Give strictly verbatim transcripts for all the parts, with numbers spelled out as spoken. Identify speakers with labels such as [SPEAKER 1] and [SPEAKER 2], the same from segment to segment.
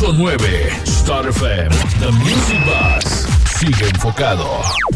[SPEAKER 1] punto nueve Star F M, The Music Box. Sigue enfocado.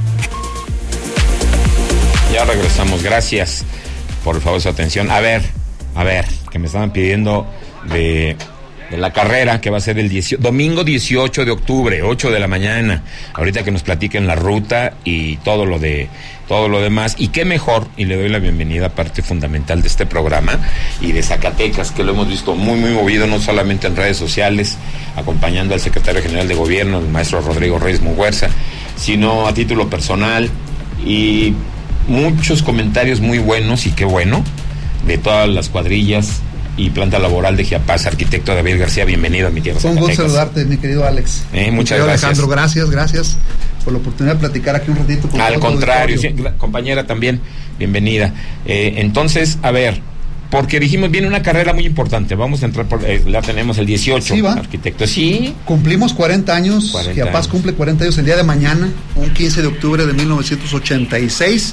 [SPEAKER 2] Ya regresamos, gracias por favor su atención. A ver, a ver, que me estaban pidiendo de, de la carrera que va a ser el dieciocho, domingo dieciocho de octubre, ocho de la mañana. Ahorita que nos platiquen la ruta y todo lo de todo lo demás. Y qué mejor, y le doy la bienvenida a parte fundamental de este programa y de Zacatecas, que lo hemos visto muy muy movido, no solamente en redes sociales, acompañando al secretario general de gobierno, el maestro Rodrigo Reyes Muguerza, sino a título personal, y muchos comentarios muy buenos, y qué bueno, de todas las cuadrillas y planta laboral de Chiapas. Arquitecto David García, bienvenido a mi tierra.
[SPEAKER 3] Fue un gusto saludarte, mi querido Alex.
[SPEAKER 2] Eh, muchas
[SPEAKER 3] querido
[SPEAKER 2] gracias.
[SPEAKER 3] Alejandro, gracias, gracias por la oportunidad de platicar aquí un ratito. Con
[SPEAKER 2] Al contrario, sí, compañera también, bienvenida. Eh, entonces, a ver, porque dijimos, viene una carrera muy importante, vamos a entrar por, eh, la tenemos el dieciocho,
[SPEAKER 3] sí, va.
[SPEAKER 2] Arquitecto, sí.
[SPEAKER 3] Cumplimos cuarenta años,
[SPEAKER 2] cuarenta
[SPEAKER 3] Chiapas
[SPEAKER 2] años.
[SPEAKER 3] cumple cuarenta años el día de mañana, un quince de octubre de mil novecientos ochenta y seis,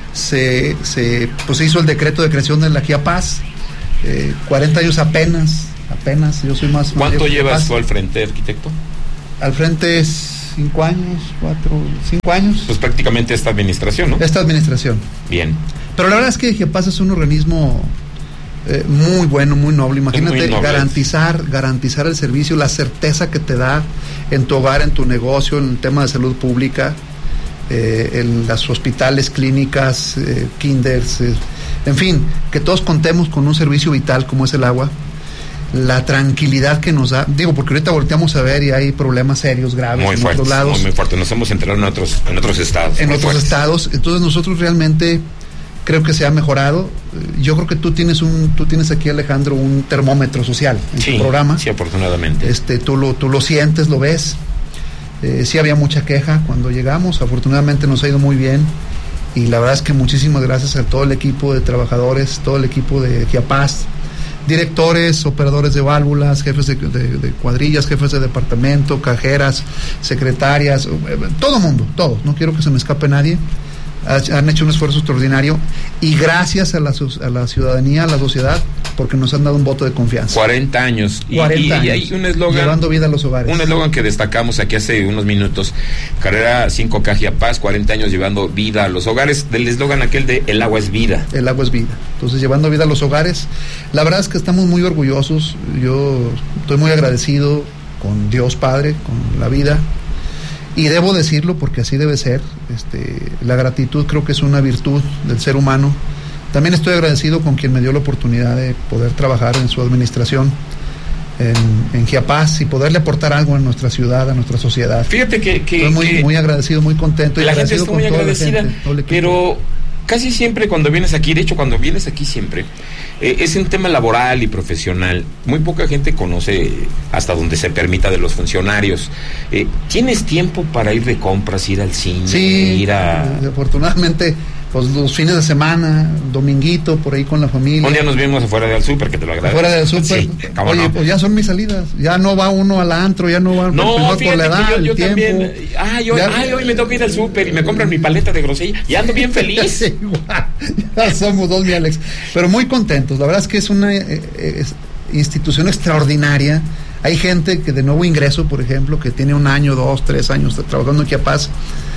[SPEAKER 3] se, se, pues, se hizo el decreto de creación de la Chiapas, eh, cuarenta años apenas, apenas, yo soy más...
[SPEAKER 2] ¿Cuánto
[SPEAKER 3] mayor,
[SPEAKER 2] llevas
[SPEAKER 3] Chiapas.
[SPEAKER 2] tú al frente, arquitecto?
[SPEAKER 3] Al frente es cinco años, cuatro, cinco años.
[SPEAKER 2] Pues prácticamente esta administración, ¿no?
[SPEAKER 3] Esta administración.
[SPEAKER 2] Bien.
[SPEAKER 3] Pero la verdad es que Chiapas es un organismo eh, muy bueno, muy noble. Imagínate
[SPEAKER 2] muy noble.
[SPEAKER 3] garantizar, garantizar el servicio, la certeza que te da en tu hogar, en tu negocio, en el tema de salud pública, eh, en los hospitales, clínicas, eh, kinders, eh, en fin, que todos contemos con un servicio vital como es el agua. La tranquilidad que nos da, digo, porque ahorita volteamos a ver y hay problemas serios, graves
[SPEAKER 2] Muy
[SPEAKER 3] en
[SPEAKER 2] fuertes,
[SPEAKER 3] otros lados.
[SPEAKER 2] muy, muy fuertes. Nos hemos enterado en otros, en otros estados.
[SPEAKER 3] En
[SPEAKER 2] muy
[SPEAKER 3] otros
[SPEAKER 2] fuertes.
[SPEAKER 3] estados. Entonces nosotros realmente creo que se ha mejorado. Yo creo que tú tienes un, tú tienes aquí, Alejandro, un termómetro social en
[SPEAKER 2] Sí,
[SPEAKER 3] tu programa.
[SPEAKER 2] sí, afortunadamente.
[SPEAKER 3] Este, tú lo, tú lo sientes, lo ves. Eh, sí había mucha queja cuando llegamos. Afortunadamente nos ha ido muy bien. Y la verdad es que muchísimas gracias a todo el equipo de trabajadores, todo el equipo de Chiapas, directores, operadores de válvulas, jefes de, de, de cuadrillas, jefes de departamento, cajeras, secretarias, todo mundo, todos, no quiero que se me escape nadie, han hecho un esfuerzo extraordinario y gracias a la, a la ciudadanía, a la sociedad, porque nos han dado un voto de confianza.
[SPEAKER 2] cuarenta años. Y,
[SPEAKER 3] cuarenta
[SPEAKER 2] y,
[SPEAKER 3] años.
[SPEAKER 2] y hay un eslogan.
[SPEAKER 3] Llevando vida a los hogares.
[SPEAKER 2] Un eslogan que destacamos aquí hace unos minutos. Carrera cinco K Chiapas, cuarenta años llevando vida a los hogares. Del eslogan aquel de el agua es vida.
[SPEAKER 3] El agua es vida. Entonces, llevando vida a los hogares. La verdad es que estamos muy orgullosos. Yo estoy muy agradecido con Dios Padre, con la vida. Y debo decirlo porque así debe ser. Este, la gratitud creo que es una virtud del ser humano. También estoy agradecido con quien me dio la oportunidad de poder trabajar en su administración en, en Chiapas y poderle aportar algo a nuestra ciudad, a nuestra sociedad.
[SPEAKER 2] Fíjate que, que
[SPEAKER 3] estoy muy,
[SPEAKER 2] que
[SPEAKER 3] muy agradecido, muy contento. Y
[SPEAKER 2] la gente
[SPEAKER 3] agradecido
[SPEAKER 2] está muy
[SPEAKER 3] con toda la
[SPEAKER 2] agradecida,
[SPEAKER 3] gente, todo el equipo.
[SPEAKER 2] pero casi siempre cuando vienes aquí, de hecho cuando vienes aquí siempre, eh, es un tema laboral y profesional. Muy poca gente conoce hasta donde se permita de los funcionarios. Eh, ¿Tienes tiempo para ir de compras, ir al cine,
[SPEAKER 3] Sí,
[SPEAKER 2] ir a...?
[SPEAKER 3] afortunadamente, pues los fines de semana, dominguito, por ahí con la familia.
[SPEAKER 2] Un día nos vimos afuera del súper, que te lo agradezco.
[SPEAKER 3] Fuera del súper.
[SPEAKER 2] Sí, cómo
[SPEAKER 3] Oye,
[SPEAKER 2] no.
[SPEAKER 3] pues ya son mis salidas. Ya no va uno al antro, ya no va
[SPEAKER 2] No,
[SPEAKER 3] por
[SPEAKER 2] fíjate
[SPEAKER 3] la edad,
[SPEAKER 2] que yo, yo
[SPEAKER 3] el tiempo.
[SPEAKER 2] también. Ay, hoy,
[SPEAKER 3] Ya-
[SPEAKER 2] ay, hoy me toca ir al súper y me compran mi paleta de grosella y ando bien feliz.
[SPEAKER 3] Igual, ya somos dos, mi Alex. Pero muy contentos. La verdad es que es una eh, es institución extraordinaria. Hay gente que de nuevo ingreso, por ejemplo, que tiene un año, dos, tres años trabajando en Chiapas,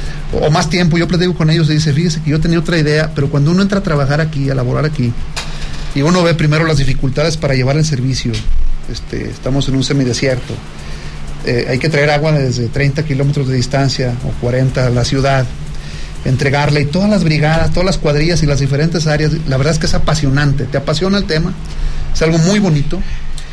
[SPEAKER 3] o más tiempo. Yo platico con ellos y dice, fíjese que yo tenía otra idea, pero cuando uno entra a trabajar aquí, a laborar aquí, y uno ve primero las dificultades para llevar el servicio, este, estamos en un semidesierto, eh, hay que traer agua desde treinta kilómetros de distancia o cuarenta a la ciudad, entregarle, y todas las brigadas, todas las cuadrillas y las diferentes áreas, la verdad es que es apasionante, te apasiona el tema, es algo muy bonito,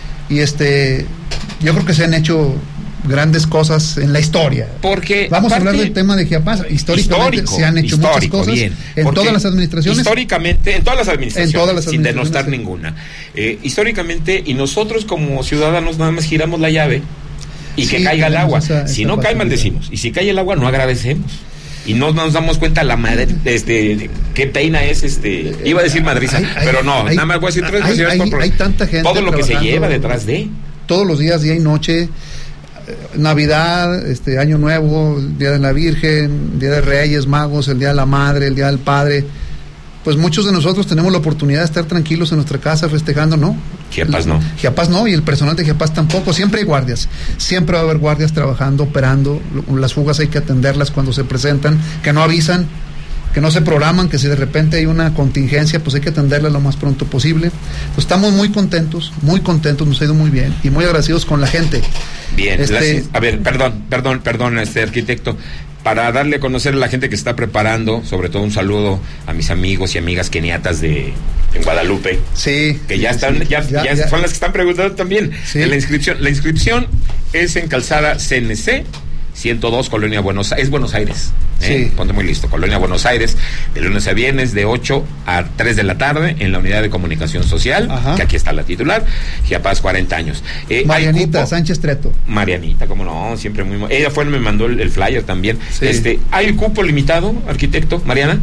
[SPEAKER 3] y este, yo creo que se han hecho grandes cosas en la historia.
[SPEAKER 2] Porque
[SPEAKER 3] Vamos a
[SPEAKER 2] parte,
[SPEAKER 3] hablar del tema de Chiapas. Históricamente
[SPEAKER 2] histórico,
[SPEAKER 3] se han hecho muchas cosas
[SPEAKER 2] bien,
[SPEAKER 3] en todas las administraciones.
[SPEAKER 2] Históricamente, en todas las administraciones,
[SPEAKER 3] En todas las
[SPEAKER 2] sin denostar
[SPEAKER 3] administraciones, sí.
[SPEAKER 2] ninguna. Eh, históricamente, y nosotros como ciudadanos nada más giramos la llave y
[SPEAKER 3] Sí,
[SPEAKER 2] que caiga el
[SPEAKER 3] tenemos
[SPEAKER 2] agua.
[SPEAKER 3] esa-
[SPEAKER 2] si
[SPEAKER 3] esa
[SPEAKER 2] no cae,
[SPEAKER 3] facilidad.
[SPEAKER 2] maldecimos. Y si cae el agua, no agradecemos. Y no nos damos cuenta la madre, este, qué pena es, este, iba a decir madriza,
[SPEAKER 3] Hay- hay-
[SPEAKER 2] pero no,
[SPEAKER 3] hay-
[SPEAKER 2] nada más voy a decir tres
[SPEAKER 3] hay-
[SPEAKER 2] expresiones
[SPEAKER 3] hay-
[SPEAKER 2] por-
[SPEAKER 3] hay tanta gente
[SPEAKER 2] todo lo que se
[SPEAKER 3] trabajando
[SPEAKER 2] lleva detrás de.
[SPEAKER 3] Todos los días, día y noche, eh, Navidad, este Año Nuevo, Día de la Virgen, Día de Reyes Magos, el Día de la Madre, el Día del Padre. pues muchos de nosotros tenemos la oportunidad de estar tranquilos en nuestra casa festejando, ¿no?
[SPEAKER 2] Chiapas no.
[SPEAKER 3] Chiapas no, y el personal de Chiapas tampoco. Siempre hay guardias, siempre va a haber guardias trabajando, operando. Las fugas hay que atenderlas cuando se presentan, que no avisan, que no se programan, que si de repente hay una contingencia, pues hay que atenderla lo más pronto posible. Pues estamos muy contentos, muy contentos, nos ha ido muy bien y muy agradecidos con la gente.
[SPEAKER 2] Bien,
[SPEAKER 3] este,
[SPEAKER 2] gracias. A ver, perdón, perdón, perdón, este arquitecto, para darle a conocer a la gente que está preparando, sobre todo un saludo a mis amigos y amigas keniatas de en Guadalupe.
[SPEAKER 3] Sí.
[SPEAKER 2] Que ya están,
[SPEAKER 3] sí,
[SPEAKER 2] ya, ya, ya, ya son las que están preguntando también.
[SPEAKER 3] Sí.
[SPEAKER 2] En la inscripción, la inscripción es en Calzada C N C ciento dos, Colonia Buenos Aires, es Buenos Aires. ¿eh?
[SPEAKER 3] Sí.
[SPEAKER 2] Ponte muy listo, Colonia Buenos Aires, de lunes a viernes, de ocho a tres de la tarde, en la unidad de comunicación social,
[SPEAKER 3] Ajá.
[SPEAKER 2] que aquí está la titular, Chiapas, cuarenta años. Eh,
[SPEAKER 3] Marianita
[SPEAKER 2] cupo,
[SPEAKER 3] Sánchez Treto.
[SPEAKER 2] Marianita, cómo no, siempre muy... Ella fue, me mandó el, el flyer también.
[SPEAKER 3] Sí.
[SPEAKER 2] Este, ¿hay cupo limitado, arquitecto, Mariana?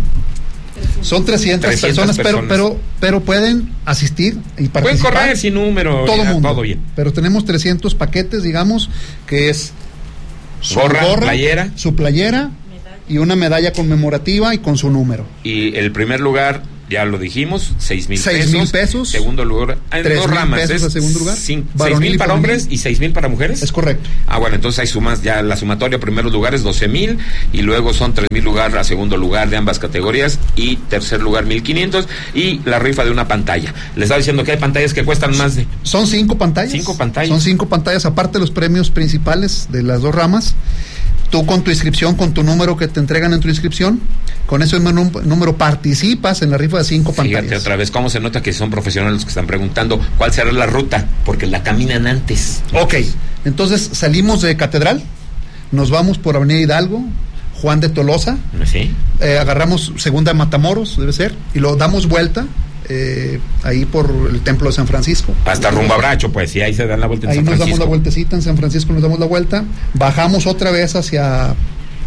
[SPEAKER 3] Son trescientas,
[SPEAKER 2] trescientas
[SPEAKER 3] personas,
[SPEAKER 2] personas.
[SPEAKER 3] Pero, pero, pero pueden asistir y participar.
[SPEAKER 2] Pueden correr sin número,
[SPEAKER 3] todo
[SPEAKER 2] ya,
[SPEAKER 3] mundo.
[SPEAKER 2] todo bien.
[SPEAKER 3] Pero tenemos trescientos paquetes, digamos, que es su
[SPEAKER 2] Gorra,
[SPEAKER 3] gorra,
[SPEAKER 2] playera.
[SPEAKER 3] su playera y una medalla conmemorativa y con su número.
[SPEAKER 2] Y el primer lugar, ya lo dijimos, seis mil
[SPEAKER 3] Seis
[SPEAKER 2] pesos.
[SPEAKER 3] mil pesos.
[SPEAKER 2] Segundo lugar, hay
[SPEAKER 3] Tres
[SPEAKER 2] dos
[SPEAKER 3] mil
[SPEAKER 2] ramas.
[SPEAKER 3] pesos
[SPEAKER 2] es
[SPEAKER 3] al segundo lugar.
[SPEAKER 2] Seis
[SPEAKER 3] Varonil
[SPEAKER 2] mil
[SPEAKER 3] y
[SPEAKER 2] para
[SPEAKER 3] femenil.
[SPEAKER 2] hombres y seis mil para mujeres.
[SPEAKER 3] Es correcto.
[SPEAKER 2] Ah, bueno, entonces hay sumas, ya la sumatoria, primeros lugares doce mil y luego son tres mil lugar a segundo lugar de ambas categorías y tercer lugar mil quinientos y la rifa de una pantalla. Les estaba diciendo que hay pantallas que cuestan más de...
[SPEAKER 3] Son cinco pantallas.
[SPEAKER 2] Cinco pantallas.
[SPEAKER 3] Son cinco pantallas, aparte de los premios principales de las dos ramas. Tú con tu inscripción, con tu número que te entregan en tu inscripción, con ese número participas en la rifa de cinco pantallas.
[SPEAKER 2] Fíjate otra vez, cómo se nota que son profesionales los que están preguntando cuál será la ruta, porque la caminan antes.
[SPEAKER 3] Ok, entonces salimos de Catedral, nos vamos por Avenida Hidalgo, Juan de Tolosa,
[SPEAKER 2] ¿Sí?
[SPEAKER 3] eh, agarramos segunda Matamoros, debe ser, y lo damos vuelta eh, ahí por el Templo de San Francisco.
[SPEAKER 2] Hasta rumbo a Bracho, pues, y ahí se dan la vuelta en
[SPEAKER 3] Ahí
[SPEAKER 2] San
[SPEAKER 3] nos
[SPEAKER 2] Francisco.
[SPEAKER 3] damos la vueltecita en San Francisco, nos damos la vuelta, bajamos otra vez hacia,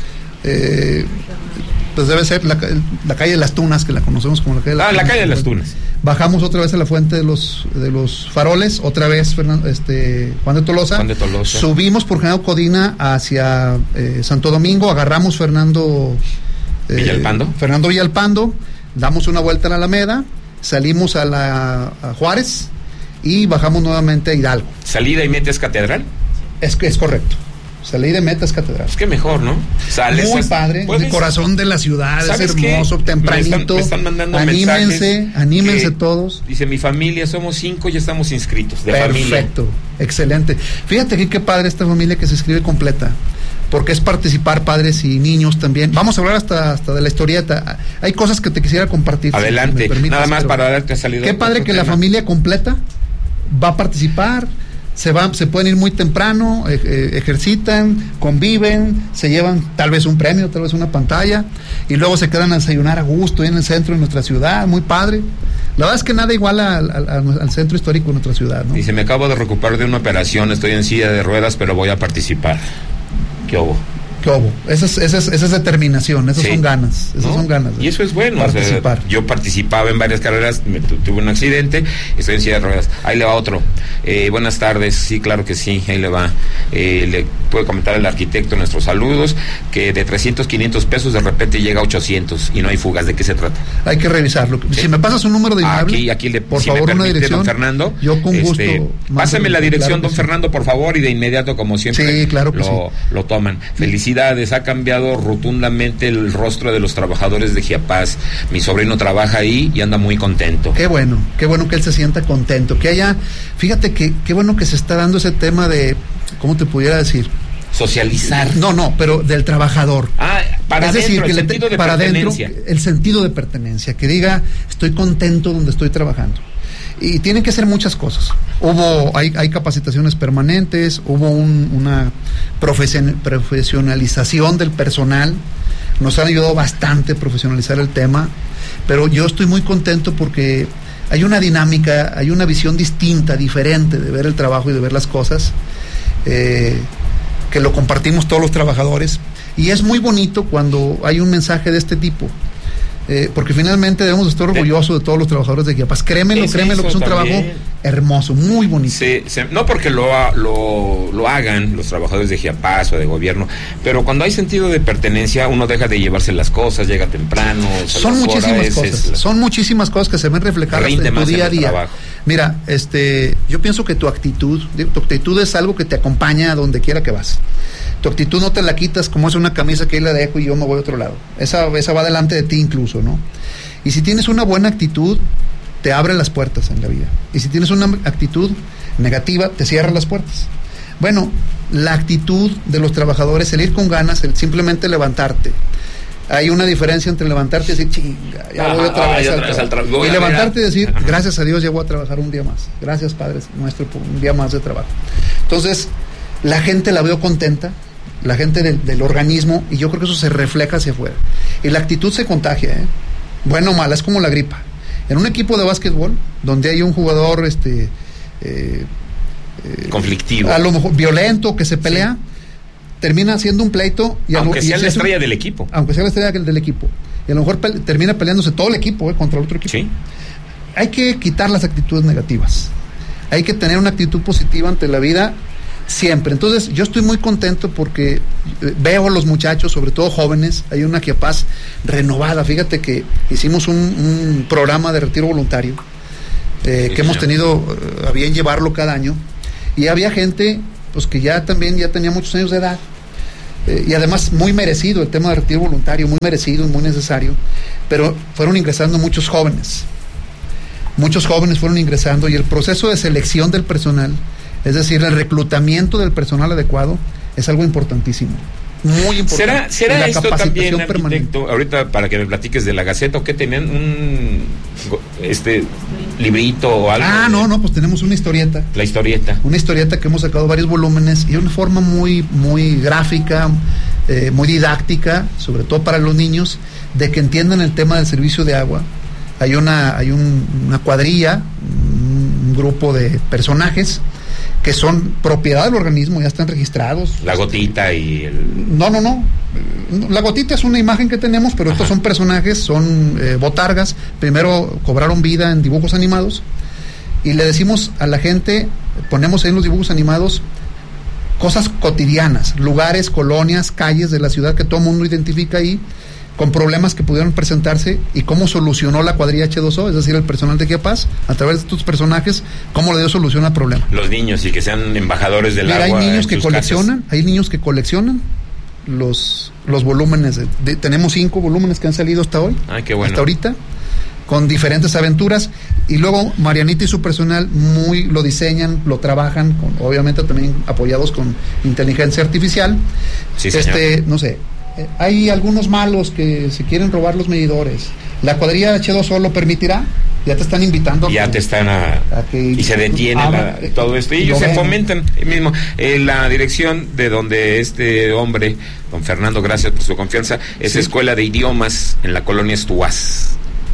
[SPEAKER 3] eh, pues debe ser la, la calle de las Tunas, que la conocemos como la calle de las
[SPEAKER 2] Ah,
[SPEAKER 3] Tunas.
[SPEAKER 2] la calle de las Tunas.
[SPEAKER 3] Bajamos otra vez a la fuente de los de los faroles, otra vez Fernando, este, Juan de Tolosa.
[SPEAKER 2] Juan de Tolosa.
[SPEAKER 3] Subimos por General Codina hacia eh, Santo Domingo, agarramos Fernando eh,
[SPEAKER 2] Villalpando.
[SPEAKER 3] Fernando Villalpando, damos una vuelta a la Alameda, salimos a la a Juárez y bajamos nuevamente a Hidalgo.
[SPEAKER 2] Salida y metes Catedral.
[SPEAKER 3] Es que es correcto. Salí de Metas Catedral.
[SPEAKER 2] Es que mejor, ¿no? Sales,
[SPEAKER 3] Muy padre,
[SPEAKER 2] puedes,
[SPEAKER 3] el corazón de la ciudad, es hermoso,
[SPEAKER 2] qué?
[SPEAKER 3] tempranito.
[SPEAKER 2] Me están, me están mandando
[SPEAKER 3] anímense, anímense
[SPEAKER 2] que,
[SPEAKER 3] todos.
[SPEAKER 2] Dice, mi familia, somos cinco y estamos inscritos, de
[SPEAKER 3] Perfecto,
[SPEAKER 2] familia.
[SPEAKER 3] Excelente. Fíjate que qué padre esta familia que se escribe completa, porque es participar padres y niños también. Vamos a hablar hasta, hasta de la historieta. Hay cosas que te quisiera compartir.
[SPEAKER 2] Adelante,
[SPEAKER 3] si me permites,
[SPEAKER 2] nada más
[SPEAKER 3] pero
[SPEAKER 2] para darte salida.
[SPEAKER 3] qué padre que la familia completa va a participar. Se van, se pueden ir muy temprano, eh, ejercitan, conviven, se llevan tal vez un premio, tal vez una pantalla, y luego se quedan a desayunar a gusto ahí en el centro de nuestra ciudad, muy padre. La verdad es que nada igual al, al, al centro histórico de nuestra ciudad, ¿no?
[SPEAKER 2] Dice, me acabo de recuperar de una operación, estoy en silla de ruedas, pero voy a participar. ¿Qué hubo?
[SPEAKER 3] ¿Qué hubo? Esa es, esa es, esa es determinación, esas
[SPEAKER 2] Sí.
[SPEAKER 3] son ganas, esas
[SPEAKER 2] ¿No?
[SPEAKER 3] son ganas.
[SPEAKER 2] Y eso es bueno.
[SPEAKER 3] Participar.
[SPEAKER 2] O sea, yo participaba en varias carreras, me tu, tuve un accidente, estoy en silla de ruedas. Ahí le va otro. Eh, buenas tardes, sí, claro que sí, ahí le va. Eh, le puede comentar al arquitecto nuestros saludos, que de trescientos, quinientos pesos de repente llega a ochocientos y no hay fugas. ¿De qué se trata?
[SPEAKER 3] Hay que revisarlo.
[SPEAKER 2] Sí.
[SPEAKER 3] Si me pasas un número de inmueble,
[SPEAKER 2] Aquí, aquí le,
[SPEAKER 3] por
[SPEAKER 2] si
[SPEAKER 3] favor,
[SPEAKER 2] me
[SPEAKER 3] una
[SPEAKER 2] permite,
[SPEAKER 3] dirección.
[SPEAKER 2] don Fernando.
[SPEAKER 3] Yo con gusto.
[SPEAKER 2] Este,
[SPEAKER 3] mando-
[SPEAKER 2] pásame la dirección,
[SPEAKER 3] claro que
[SPEAKER 2] don
[SPEAKER 3] sí.
[SPEAKER 2] Fernando, por favor, y de inmediato, como siempre,
[SPEAKER 3] Sí, claro que
[SPEAKER 2] lo,
[SPEAKER 3] sí.
[SPEAKER 2] lo toman. Felicidades, ha cambiado rotundamente el rostro de los trabajadores de Chiapas. Mi sobrino trabaja ahí y anda muy contento.
[SPEAKER 3] Qué bueno, qué bueno que él se sienta contento, que haya, fíjate que qué bueno que se está dando ese tema de, ¿cómo te pudiera decir?
[SPEAKER 2] Socializar.
[SPEAKER 3] No, no, pero del trabajador.
[SPEAKER 2] Ah, para
[SPEAKER 3] es
[SPEAKER 2] adentro,
[SPEAKER 3] decir, que
[SPEAKER 2] el
[SPEAKER 3] le
[SPEAKER 2] sentido
[SPEAKER 3] te-
[SPEAKER 2] de
[SPEAKER 3] para adentro,
[SPEAKER 2] pertenencia.
[SPEAKER 3] el sentido de pertenencia, que diga, estoy contento donde estoy trabajando. Y tienen que ser muchas cosas. Hubo, hay, hay capacitaciones permanentes, hubo un, una profesion- profesionalización del personal, nos han ayudado bastante a profesionalizar el tema, pero yo estoy muy contento porque hay una dinámica, hay una visión distinta, diferente de ver el trabajo y de ver las cosas, eh, que lo compartimos todos los trabajadores, y es muy bonito cuando hay un mensaje de este tipo. Eh, porque finalmente debemos estar orgullosos de todos los trabajadores de Chiapas. Créemelo,
[SPEAKER 2] Es
[SPEAKER 3] créemelo,
[SPEAKER 2] eso
[SPEAKER 3] que es un
[SPEAKER 2] también.
[SPEAKER 3] trabajo hermoso, muy bonito.
[SPEAKER 2] Se, se, no porque lo, lo, lo hagan los trabajadores de Chiapas o de gobierno, pero cuando hay sentido de pertenencia, uno deja de llevarse las cosas, llega temprano.
[SPEAKER 3] Son muchísimas cosas, la... son muchísimas cosas que se ven reflejadas en tu día a día. Trabajo. Mira, este, yo pienso que tu actitud, tu actitud es algo que te acompaña a donde quiera que vas. Tu actitud no te la quitas como es una camisa que ahí la dejo y yo me voy a otro lado. Esa, esa va delante de ti incluso, ¿no? Y si tienes una buena actitud, te abre las puertas en la vida. Y si tienes una actitud negativa, te cierra las puertas. Bueno, la actitud de los trabajadores, el ir con ganas, el simplemente levantarte. Hay una diferencia entre levantarte y decir, chinga, ya voy otra vez al trabajo. Tra- voy y levantarte y decir, ajá, gracias a Dios ya voy a trabajar un día más. Gracias, Padre nuestro, por un día más de trabajo. Entonces, la gente la veo contenta, la gente del, del organismo, y yo creo que eso se refleja hacia afuera. Y la actitud se contagia, ¿eh? Bueno o mala, es como la gripa. En un equipo de básquetbol, donde hay un jugador este eh, eh,
[SPEAKER 2] conflictivo,
[SPEAKER 3] a lo mejor violento, que se pelea, sí, termina siendo un pleito. Y
[SPEAKER 2] aunque
[SPEAKER 3] lo,
[SPEAKER 2] sea
[SPEAKER 3] y
[SPEAKER 2] la estrella
[SPEAKER 3] un,
[SPEAKER 2] del equipo.
[SPEAKER 3] Aunque sea la estrella del, del equipo. Y a lo mejor pe- termina peleándose todo el equipo eh, contra el otro equipo.
[SPEAKER 2] Sí.
[SPEAKER 3] Hay que quitar las actitudes negativas. Hay que tener una actitud positiva ante la vida siempre. Entonces, yo estoy muy contento porque veo a los muchachos, sobre todo jóvenes, hay una Chiapas renovada. Fíjate que hicimos un, un programa de retiro voluntario eh, sí, que hemos tenido a bien llevarlo cada año, y había gente pues que ya también ya tenía muchos años de edad, eh, y además muy merecido el tema de retiro voluntario, muy merecido y muy necesario, pero fueron ingresando muchos jóvenes. Muchos jóvenes fueron ingresando, y el proceso de selección del personal, es decir, el reclutamiento del personal adecuado, es algo importantísimo. Muy importante.
[SPEAKER 2] ¿Será, será esto también, arquitecto, ahorita para que me platiques de la Gaceta, o qué tenían un este librito o algo?
[SPEAKER 3] Ah, no, no, pues tenemos una historieta.
[SPEAKER 2] La historieta.
[SPEAKER 3] Una historieta que hemos sacado varios volúmenes, y de una forma muy, muy gráfica, eh, muy didáctica, sobre todo para los niños, de que entiendan el tema del servicio de agua. Hay una, hay un, una cuadrilla, un grupo de personajes que son propiedad del organismo, ya están registrados.
[SPEAKER 2] La gotita y el...
[SPEAKER 3] No, no, no. La gotita es una imagen que tenemos, pero Ajá. estos son personajes, son eh, botargas. Primero cobraron vida en dibujos animados, y le decimos a la gente, ponemos ahí en los dibujos animados cosas cotidianas, lugares, colonias, calles de la ciudad que todo el mundo identifica ahí, con problemas que pudieron presentarse, y cómo solucionó la cuadrilla hache dos o, es decir, el personal de Chiapas, a través de estos personajes, cómo le dio solución al problema.
[SPEAKER 2] Los niños, y que sean embajadores del
[SPEAKER 3] Mira,
[SPEAKER 2] agua.
[SPEAKER 3] Hay niños que coleccionan,
[SPEAKER 2] casas.
[SPEAKER 3] hay niños que coleccionan los, los volúmenes. De, de, tenemos cinco volúmenes que han salido hasta hoy,
[SPEAKER 2] Ay, qué bueno.
[SPEAKER 3] hasta ahorita, con diferentes aventuras, y luego Marianita y su personal muy lo diseñan, lo trabajan, con, obviamente también apoyados con inteligencia artificial.
[SPEAKER 2] Sí,
[SPEAKER 3] este,
[SPEAKER 2] señor.
[SPEAKER 3] no sé. Hay algunos malos que se quieren robar los medidores. ¿La cuadrilla hache dos o lo permitirá? Ya te están invitando.
[SPEAKER 2] Ya
[SPEAKER 3] que,
[SPEAKER 2] te están a,
[SPEAKER 3] a que,
[SPEAKER 2] y se detiene
[SPEAKER 3] ah,
[SPEAKER 2] la,
[SPEAKER 3] eh,
[SPEAKER 2] todo esto. Y ellos se fomentan mismo. Eh, la dirección de donde este hombre, don Fernando, gracias por su confianza, es sí. Escuela de Idiomas en la colonia Estuás.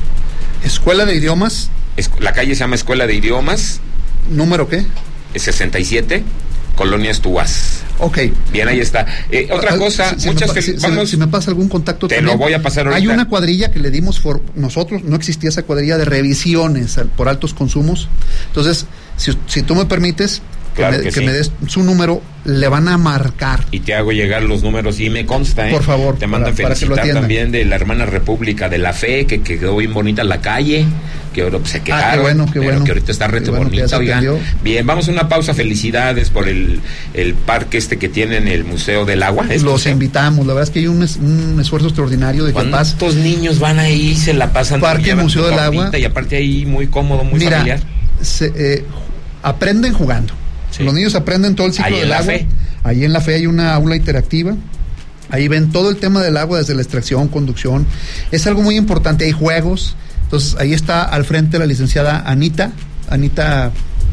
[SPEAKER 3] ¿Escuela de Idiomas?
[SPEAKER 2] Es, la calle se llama Escuela de Idiomas.
[SPEAKER 3] ¿Número qué?
[SPEAKER 2] Es sesenta y siete, Colonia Estuás.
[SPEAKER 3] Ok.
[SPEAKER 2] Bien, ahí está. Eh, otra cosa,
[SPEAKER 3] si,
[SPEAKER 2] muchas
[SPEAKER 3] si, me,
[SPEAKER 2] fel-
[SPEAKER 3] si,
[SPEAKER 2] vamos,
[SPEAKER 3] si me pasa algún contacto
[SPEAKER 2] te
[SPEAKER 3] también,
[SPEAKER 2] lo voy a pasar ahorita.
[SPEAKER 3] Hay una cuadrilla que le dimos for, nosotros, no existía esa cuadrilla de revisiones al, por altos consumos. Entonces, si, si tú me permites que,
[SPEAKER 2] claro
[SPEAKER 3] me,
[SPEAKER 2] que
[SPEAKER 3] que
[SPEAKER 2] sí.
[SPEAKER 3] me des su número, le van a marcar.
[SPEAKER 2] Y te hago llegar los números, y me consta, ¿eh?
[SPEAKER 3] Por favor.
[SPEAKER 2] Te mandan
[SPEAKER 3] para,
[SPEAKER 2] felicitar
[SPEAKER 3] para
[SPEAKER 2] también de la hermana República de la Fe, que, que quedó bien bonita la calle, que ahora se quedaron,
[SPEAKER 3] ah, qué bueno, qué
[SPEAKER 2] pero
[SPEAKER 3] bueno.
[SPEAKER 2] que ahorita está reto
[SPEAKER 3] bueno,
[SPEAKER 2] bonita, oigan. Bien, vamos a una pausa. Felicidades por el, el parque este que tiene en el Museo del Agua.
[SPEAKER 3] Los museo? invitamos, la verdad es que hay un, es, un esfuerzo extraordinario de Chiapas.
[SPEAKER 2] ¿Cuántos niños van ahí, se la pasan?
[SPEAKER 3] Parque Museo del Agua.
[SPEAKER 2] Y aparte ahí muy cómodo, muy
[SPEAKER 3] Mira,
[SPEAKER 2] familiar.
[SPEAKER 3] Se, eh, aprenden jugando. Sí. Los niños aprenden todo el ciclo
[SPEAKER 2] ahí
[SPEAKER 3] del agua.
[SPEAKER 2] Fe.
[SPEAKER 3] Ahí en la Fe hay una aula interactiva. Ahí ven todo el tema del agua, desde la extracción, conducción. Es algo muy importante. Hay juegos. Entonces, ahí está al frente la licenciada Anita, Anita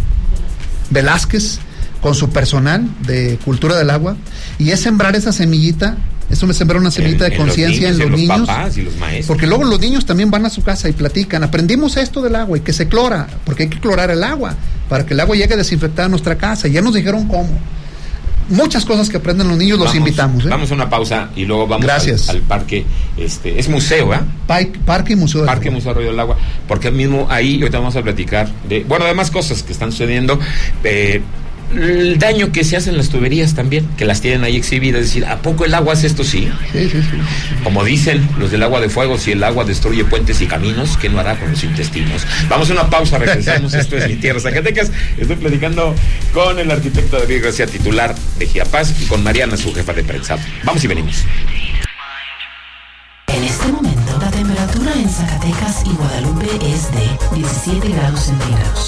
[SPEAKER 3] Velázquez, con su personal de cultura del agua. Y es sembrar esa semillita. Eso me sembra una semillita en, de conciencia en los niños.
[SPEAKER 2] En los papás y los maestros.
[SPEAKER 3] Porque luego los niños también van a su casa y platican. Aprendimos esto del agua y que se clora, porque hay que clorar el agua para que el agua llegue desinfectada a nuestra casa. Y ya nos dijeron cómo. muchas cosas que aprenden los niños, los
[SPEAKER 2] vamos,
[SPEAKER 3] invitamos. ¿eh?
[SPEAKER 2] Vamos a una pausa y luego vamos
[SPEAKER 3] Gracias.
[SPEAKER 2] Al, al parque, este, es museo, ¿eh?
[SPEAKER 3] Parque, parque y Museo del
[SPEAKER 2] Parque
[SPEAKER 3] Agua.
[SPEAKER 2] Museo Arroyo del Agua, porque mismo ahí ahorita vamos a platicar de, bueno, además cosas que están sucediendo, eh, el daño que se hace en las tuberías también, que las tienen ahí exhibidas, es decir, ¿a poco el agua hace esto? Sí.
[SPEAKER 3] Sí, sí, sí.
[SPEAKER 2] Como dicen los del agua de fuego, si el agua destruye puentes y caminos, ¿qué no hará con los intestinos? Vamos a una pausa, regresamos. Esto es Mi Tierra, Zacatecas. Estoy platicando con el arquitecto David García, titular de Giapaz, y con Mariana, su jefa de prensa. Vamos y venimos.
[SPEAKER 4] En este momento, la temperatura en Zacatecas y Guadalupe es de diecisiete grados centígrados.